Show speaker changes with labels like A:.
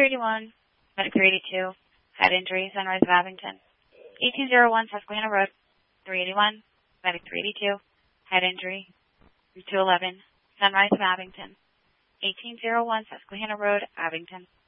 A: 381, Medic 382, head injury, Sunrise of Abington. 1801 Susquehanna Road, 381, Medic 382, head injury, 211, Sunrise of Abington. 1801 Susquehanna Road, Abington.